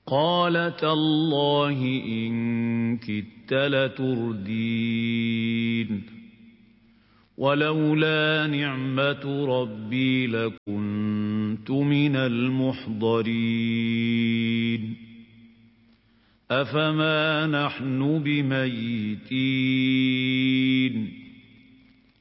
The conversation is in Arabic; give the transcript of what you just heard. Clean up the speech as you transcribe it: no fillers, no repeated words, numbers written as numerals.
قال تالله إن كدت لتردين ولولا نعمة ربي لكنت من المحضرين أفما نحن بميتين